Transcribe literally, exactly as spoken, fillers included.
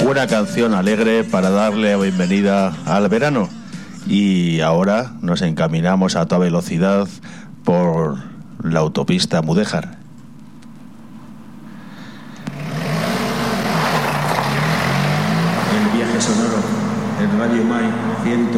Una canción alegre para darle la bienvenida al verano. Y ahora nos encaminamos a toda velocidad por la autopista Mudéjar. El viaje sonoro en Radio Mai cien.